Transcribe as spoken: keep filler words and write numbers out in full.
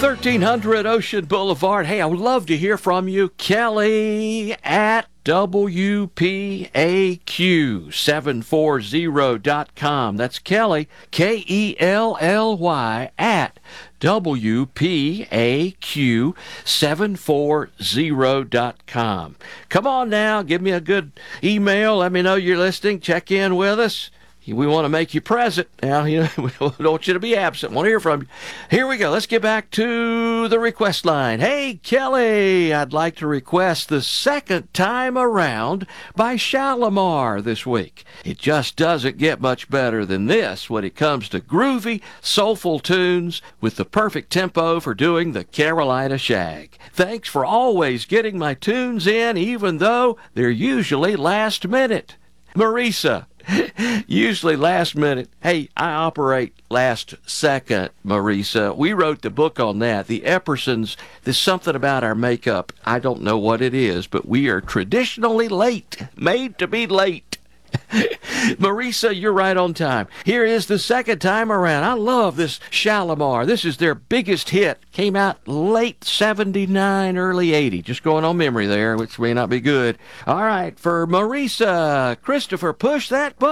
thirteen hundred Ocean Boulevard. Hey, I would love to hear from you. Kelly at W P A Q seven forty dot com. That's Kelly, K E L L Y, at W P A Q seven forty dot com. Come on now, give me a good email. Let me know you're listening. Check in with us. We want to make you present. Now, you know, we don't want you to be absent. Want to hear from you. Here we go. Let's get back to the request line. Hey, Kelly, I'd like to request The Second Time Around by Shalimar this week. It just doesn't get much better than this when it comes to groovy, soulful tunes with the perfect tempo for doing the Carolina Shag. Thanks for always getting my tunes in, even though they're usually last minute. Marisa. Usually last minute. Hey, I operate last second, Marisa. We wrote the book on that. The Eppersons, there's something about our makeup. I don't know what it is, but we are traditionally late, made to be late. Marisa, you're right on time. Here is The Second Time Around. I love this Shalimar. This is their biggest hit. Came out late seventy-nine, early eighty. Just going on memory there, which may not be good. All right, for Marisa, Christopher, push that button.